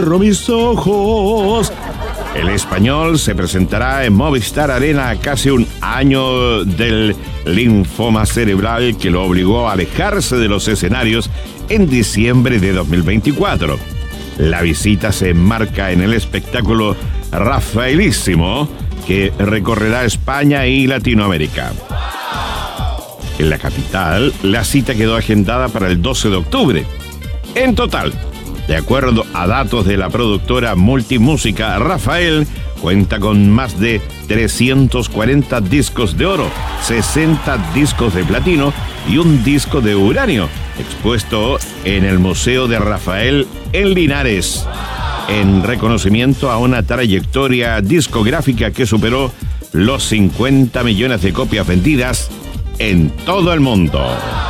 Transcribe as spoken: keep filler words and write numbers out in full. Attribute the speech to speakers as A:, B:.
A: Cierro mis ojos. El español se presentará en Movistar Arena a casi un año del linfoma cerebral que lo obligó a alejarse de los escenarios en diciembre de dos mil veinticuatro. La visita se enmarca en el espectáculo Rafaelísimo, que recorrerá España y Latinoamérica. En la capital, la cita quedó agendada para el doce de octubre. En total, de acuerdo a datos de la productora Multimúsica, Rafael cuenta con más de trescientos cuarenta discos de oro, sesenta discos de platino y un disco de uranio, expuesto en el Museo de Rafael en Linares, en reconocimiento a una trayectoria discográfica que superó los cincuenta millones de copias vendidas en todo el mundo.